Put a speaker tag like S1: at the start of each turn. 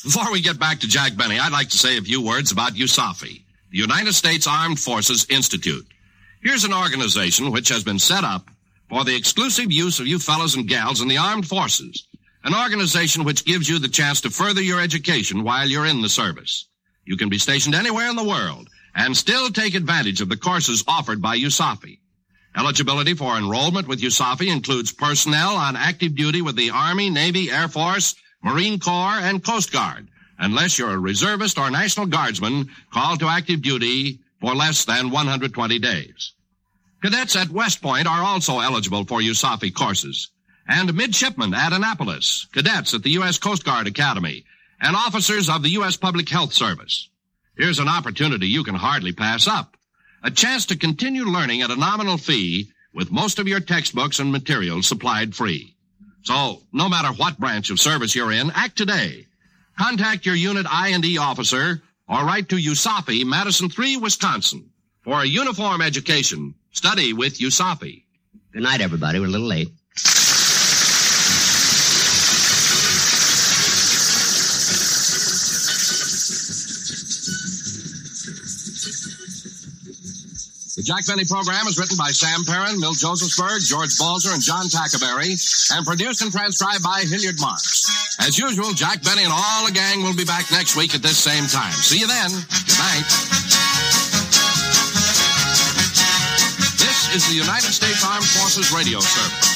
S1: Before we get back to Jack Benny, I'd like to say a few words about USAFI, the United States Armed Forces Institute. Here's an organization which has been set up for the exclusive use of you fellows and gals in the armed forces, an organization which gives you the chance to further your education while you're in the service. You can be stationed anywhere in the world and still take advantage of the courses offered by USAFI. Eligibility for enrollment with USAFI includes personnel on active duty with the Army, Navy, Air Force, Marine Corps, and Coast Guard, unless you're a reservist or National Guardsman called to active duty for less than 120 days. Cadets at West Point are also eligible for USAFI courses, and midshipmen at Annapolis, cadets at the U.S. Coast Guard Academy, and officers of the U.S. Public Health Service. Here's an opportunity you can hardly pass up. A chance to continue learning at a nominal fee with most of your textbooks and materials supplied free. So, no matter what branch of service you're in, act today. Contact your unit I&E officer or write to USAFI, Madison 3, Wisconsin. For a uniform education, study with USAFI.
S2: Good night, everybody. We're a little late.
S1: The Jack Benny program is written by Sam Perrin, Milt Josephsberg, George Balzer, and John Tackaberry, and produced and transcribed by Hilliard Marks. As usual, Jack Benny and all the gang will be back next week at this same time. See you then. Good night. This is the United States Armed Forces Radio Service.